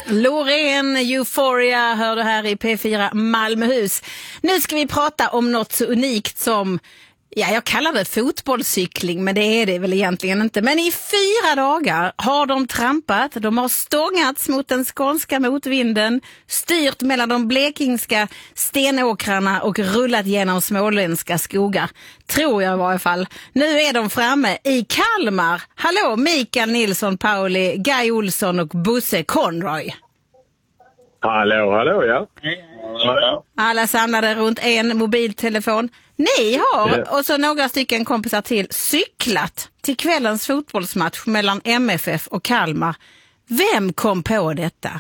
Loreen, Euphoria, hör du här i P4 Malmöhus. Nu ska vi prata om något så unikt som, jag kallar det fotbollscykling, men det är det väl egentligen inte. Men i 4 dagar har de trampat, de har stångats mot den skånska motvinden, styrt mellan de blekingska stenåkrarna och rullat genom småländska skogar. Tror jag i varje fall. Nu är de framme i Kalmar. Hallå, Mikael Nilsson Pauli, Guy Olsson och Bosse Conroy. Hallå, ja. Alla samlade runt en mobiltelefon. Ni har, och så några stycken kompisar till, cyklat till kvällens fotbollsmatch mellan MFF och Kalmar. Vem kom på detta?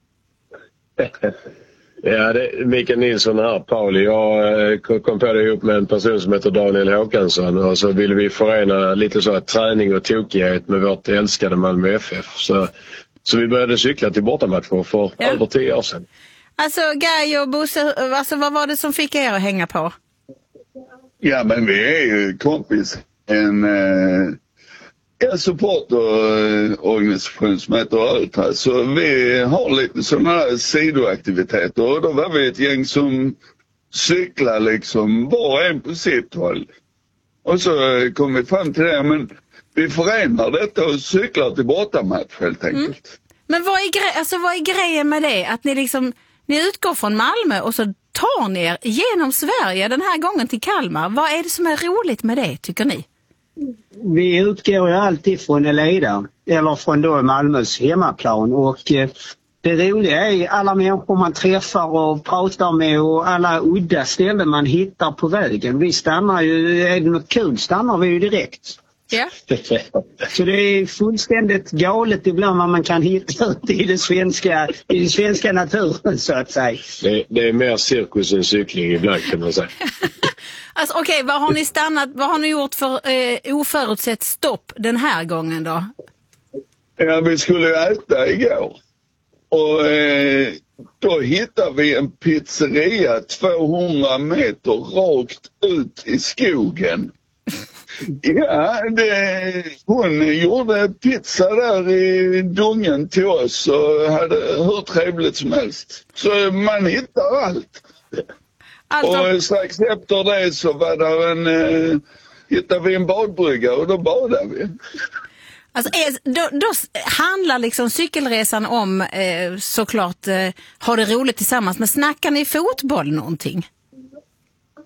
Ja, det är Mikael Nilsson här, Pauli. Jag kom på det ihop med en person som heter Daniel Håkansson. Och så ville vi förena lite så här träning och tokighet med vårt älskade Malmö FF. Så vi började cykla till bortamatcher för över 10 år sedan. Alltså Guy och Bosse, alltså, vad var det som fick er att hänga på? Ja, men vi är ju kompis. En supporterorganisation som heter Ultra. Så vi har lite sådana här sidoaktiviteter. Och då var vi ett gäng som cyklar liksom var en på sitt håll. Och så kom vi fram till det, men vi förenar detta och cyklar till bortamatch helt enkelt. Men vad är grejen med det? Att ni utgår från Malmö och så tar ni er genom Sverige den här gången till Kalmar. Vad är det som är roligt med det, tycker ni? Vi utgår ju alltid från Elida, eller från då Malmös hemmaplan. Och det roliga är alla människor man träffar och pratar med och alla udda ställen man hittar på vägen. Vi stannar ju, är det något kul stannar vi ju direkt. Ja. Så det är fullständigt galet ibland vad man kan hitta i den svenska naturen, så att säga. Det är mer cirkus än cykling ibland, kan man säga. Alltså okej, vad har ni stannat, vad har ni gjort för oförutsett stopp den här gången då? Ja, vi skulle äta igår. Och då hittade vi en pizzeria 200 meter rakt ut i skogen. Ja, hon gjorde pizza där i dungen till oss och hade hur trevligt som helst. Så man hittar allt. Och strax efter det så var där hittade vi en badbrygga och då badade vi. Alltså, då handlar liksom cykelresan om såklart ha det roligt tillsammans, men snackar ni fotboll någonting?